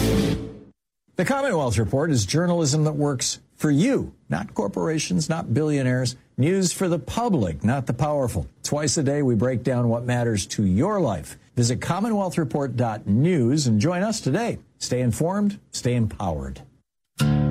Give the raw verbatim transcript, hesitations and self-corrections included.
The Commonwealth Report is journalism that works for you, not corporations, not billionaires. News for the public, not the powerful. Twice a day, we break down what matters to your life. Visit commonwealth report dot news and join us today. Stay informed, stay empowered.